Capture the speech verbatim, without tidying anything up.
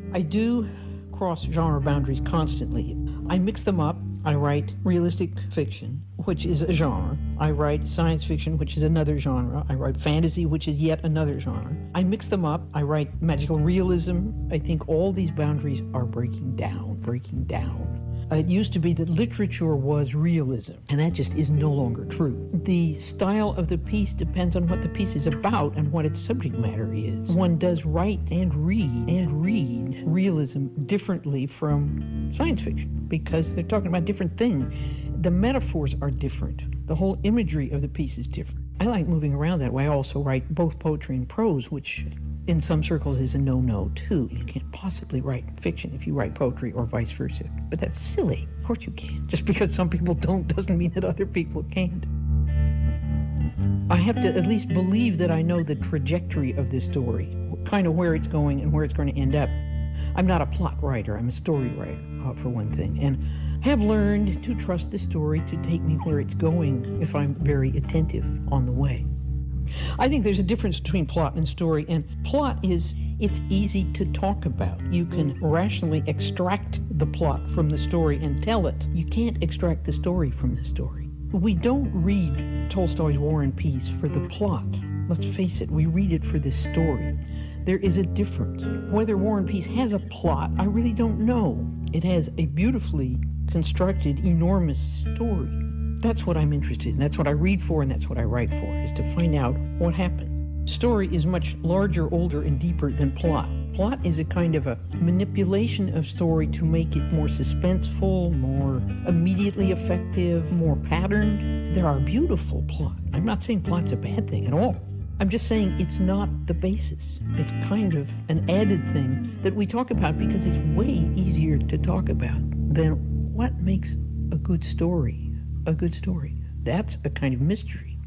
I do cross genre boundaries constantly. I mix them up. I write realistic fiction, which is a genre. I write science fiction, which is another genre. I write fantasy, which is yet another genre. I mix them up. I write magical realism. I think all these boundaries are breaking down, breaking down. It used to be that literature was realism, and that just is no longer true. The style of the piece depends on what the piece is about and what its subject matter is. One does write and read and read realism differently from science fiction because they're talking about different things. The metaphors are different. The whole imagery of the piece is different. I like moving around that way. I also write both poetry and prose, which in some circles is a no-no too. You can't possibly write fiction if you write poetry or vice versa. But that's silly. Of course you can. Just because some people don't doesn't mean that other people can't. I have to at least believe that I know the trajectory of this story, kind of where it's going and where it's going to end up. I'm not a plot writer. I'm a story writer, uh, for one thing. And have learned to trust the story to take me where it's going if I'm very attentive on the way. I think there's a difference between plot and story, and plot is, it's easy to talk about. You can rationally extract the plot from the story and tell it. You can't extract the story from the story. We don't read Tolstoy's War and Peace for the plot. Let's face it, we read it for the story. There is a difference. Whether War and Peace has a plot, I really don't know. It has a beautifully constructed, enormous story. That's what I'm interested in. That's what I read for, and that's what I write for, is to find out what happened. Story is much larger, older, and deeper than plot. Plot is a kind of a manipulation of story to make it more suspenseful, more immediately effective, more patterned. There are beautiful plot. I'm not saying plot's a bad thing at all. I'm just saying it's not the basis. It's kind of an added thing that we talk about because it's way easier to talk about than what makes a good story a good story. That's a kind of mystery.